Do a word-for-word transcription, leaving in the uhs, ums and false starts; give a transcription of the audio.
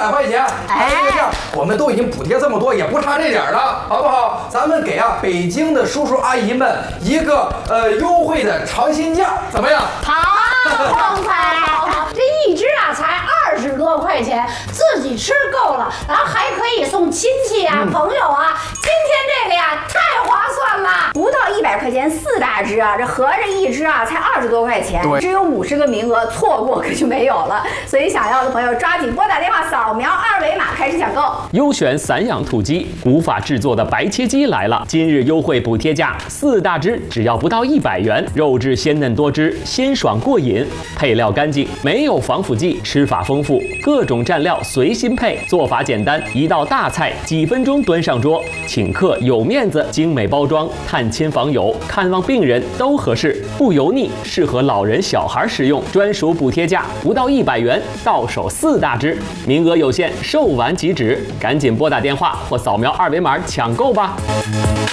百块钱。哎，这样我们都已经补贴这么多，也不差这点了，好不好？咱们给啊北京的叔叔阿姨们一个呃优惠的尝新价，怎么样？ 好，光彩。这一只啊才二十多块钱，自己吃够了，然后还可以送亲戚啊、嗯、朋友啊。今天这个呀太划算了， 不到一百块钱四大只啊，这合着一只啊才二十多块钱，只有五十个名额，错过可就没有了。所以想要的朋友抓紧拨打电话，扫描二维码开始抢购。 优选散养土鸡，古法制作的白切鸡来了，今日优惠补贴价，四大只只要不到一百元，肉质鲜嫩多汁，鲜爽过瘾，配料干净，没有防腐剂，吃法丰富，各种蘸料随心配，做法简单，一道大菜几分钟端上桌，请客有面子，精美包装，探亲访友、看望病人都合适，不油腻，适合老人小孩食用，专属补贴价不到一百元，到手四大只，名额有限，售完即止，赶紧拨打电话或扫描二维码抢购吧。